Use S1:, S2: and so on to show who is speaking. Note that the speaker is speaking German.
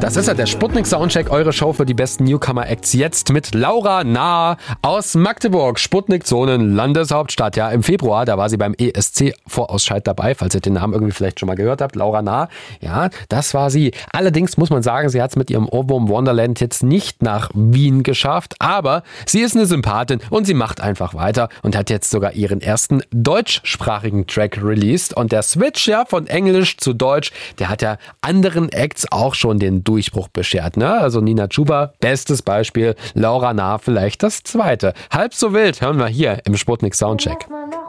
S1: Das ist ja der Sputnik Soundcheck, eure Show für die besten Newcomer-Acts jetzt mit Laura Nah aus Magdeburg, Sputnik-Zonen Landeshauptstadt. Ja, im Februar, da war sie beim ESC-Vorausscheid dabei, falls ihr den Namen irgendwie vielleicht schon mal gehört habt. Laura Nah, ja, das war sie. Allerdings muss man sagen, sie hat es mit ihrem Ohrwurm Wonderland jetzt nicht nach Wien geschafft, aber sie ist eine Sympathin und sie macht einfach weiter und hat jetzt sogar ihren ersten deutschsprachigen Track released. Und der Switch ja von Englisch zu Deutsch, der hat ja anderen Acts auch schon den Durchbruch beschert. Ne? Also Nina Chuba, bestes Beispiel, Laura Nah vielleicht das zweite. Halb so wild, hören wir hier im Sputnik Soundcheck.